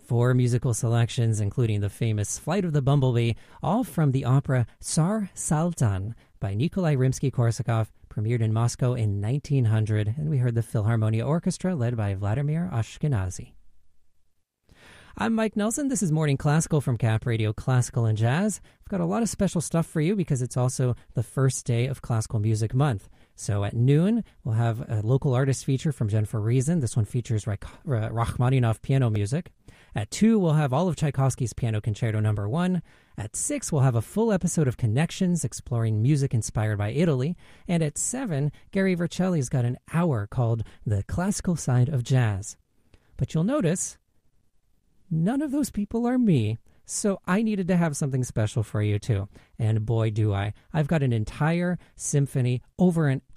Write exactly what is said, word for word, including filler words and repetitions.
Four musical selections, including the famous Flight of the Bumblebee, all from the opera Tsar Saltan by Nikolai Rimsky-Korsakov, premiered in Moscow in nineteen hundred, and we heard the Philharmonia Orchestra led by Vladimir Ashkenazy. I'm Mike Nelson. This is Morning Classical from Cap Radio Classical and Jazz. I've got a lot of special stuff for you because it's also the first day of Classical Music Month. So at noon, we'll have a local artist feature from Jennifer Reason. This one features Rachmaninoff piano music. At two, we'll have all of Tchaikovsky's Piano Concerto Number One. At six, we'll have a full episode of Connections, exploring music inspired by Italy. And at seven, Gary Vercelli's got an hour called The Classical Side of Jazz. But you'll notice, none of those people are me. So I needed to have something special for you too. And boy, do I. I've got an entire symphony over an